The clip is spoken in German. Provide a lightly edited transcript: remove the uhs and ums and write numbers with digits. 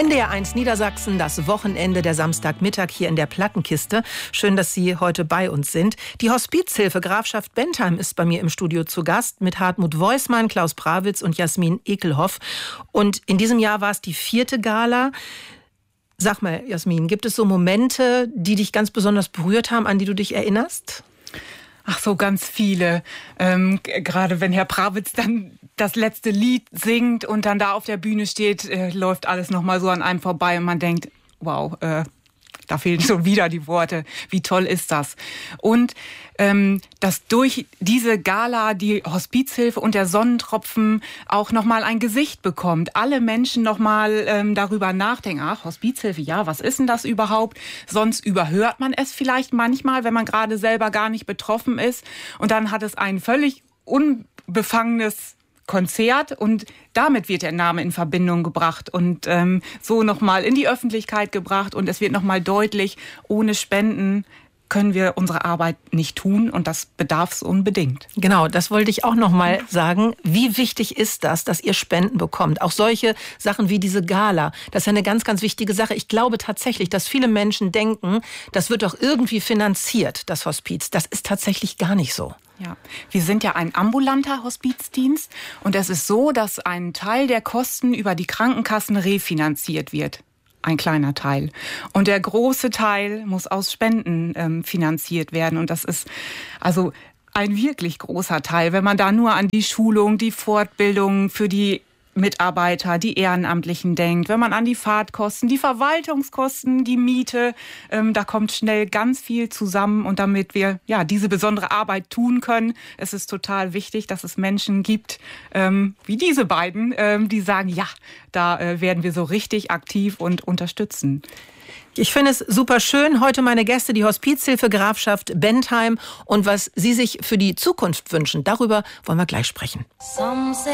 NDR1 Niedersachsen, das Wochenende, der Samstagmittag hier in der Plattenkiste. Schön, dass Sie heute bei uns sind. Die Hospizhilfe Grafschaft Bentheim ist bei mir im Studio zu Gast mit Hartmut Woismann, Klaus Prawitz und Jasmin Ekelhoff. Und in diesem Jahr war es die 4. Gala. Sag mal, Jasmin, gibt es so Momente, die dich ganz besonders berührt haben, an die du dich erinnerst? Ach so, ganz viele. Gerade wenn Herr Prawitz dann das letzte Lied singt und dann da auf der Bühne steht, läuft alles nochmal so an einem vorbei und man denkt, wow, da fehlen schon wieder die Worte. Wie toll ist das? Und dass durch diese Gala die Hospizhilfe und der Sonnentropfen auch nochmal ein Gesicht bekommt. Alle Menschen nochmal darüber nachdenken, ach, Hospizhilfe, ja, was ist denn das überhaupt? Sonst überhört man es vielleicht manchmal, wenn man gerade selber gar nicht betroffen ist. Und dann hat es ein völlig unbefangenes Konzert und damit wird der Name in Verbindung gebracht und so nochmal in die Öffentlichkeit gebracht und es wird nochmal deutlich, ohne Spenden können wir unsere Arbeit nicht tun und das bedarf es unbedingt. Genau, das wollte ich auch noch mal sagen. Wie wichtig ist das, dass ihr Spenden bekommt? Auch solche Sachen wie diese Gala, das ist eine ganz, ganz wichtige Sache. Ich glaube tatsächlich, dass viele Menschen denken, das wird doch irgendwie finanziert, das Hospiz. Das ist tatsächlich gar nicht so. Ja, wir sind ja ein ambulanter Hospizdienst und es ist so, dass ein Teil der Kosten über die Krankenkassen refinanziert wird. Ein kleiner Teil. Und der große Teil muss aus Spenden finanziert werden. Und das ist also ein wirklich großer Teil, wenn man da nur an die Schulung, die Fortbildung für die Mitarbeiter, die Ehrenamtlichen denkt, wenn man an die Fahrtkosten, die Verwaltungskosten, die Miete, da kommt schnell ganz viel zusammen und damit wir ja diese besondere Arbeit tun können, es ist total wichtig, dass es Menschen gibt, wie diese beiden, die sagen, ja, da werden wir so richtig aktiv und unterstützen. Ich finde es super schön. Heute meine Gäste, die Hospizhilfe Grafschaft Bentheim und was Sie sich für die Zukunft wünschen. Darüber wollen wir gleich sprechen.